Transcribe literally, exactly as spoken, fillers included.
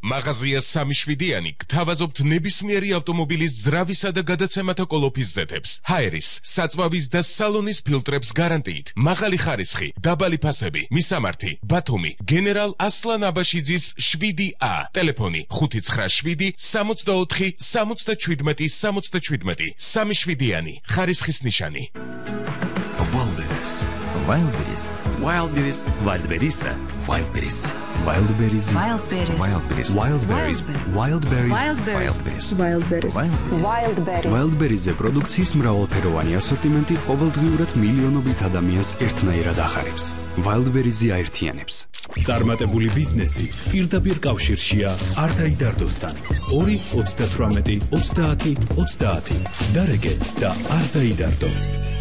მაღაზია სამი შვიდიანი გთავაზობთ ნებისმიერი ავტომობილის ძრავისა და გადაცემათა კოლოფის ზეთებს, ჰაერის, საწვავის და სალონის ფილტრებს გარანტიით, მაღალი ხარისხი, დაბალი ფასები, მისამართი, ბათუმი, გენერალ ასლან აბაშიძის შვიდი ა, ტელეფონი ხუთი ცხრა შვიდი სამოცდაოთხი სამოცდაჩვიდმეტი სამოცდაჩვიდმეტი, სამი შვიდიანი, ხარისხის ნიშანი. Wildberries. Wildberries. Wildberries. Wildberries. Wildberries. Wildberries. Wildberries. Wildberries. Wildberries. Wildberries. Wildberries. Wildberries. Wildberries-ზე პროდუქციის მრავალფეროვანი ასორტიმენტი ყოველდღიურად მილიონობით ადამიანს ერთნაირად ახარებს. Wildberries-ი აერთიანებს. წარმატებული ბიზნესი პირდაპირ კავშირშია არდაიდარდოსთან. ორი ოცდათვრამეტი ოცდაათი ოცდაათი. დარეგე და არდაიდარდო.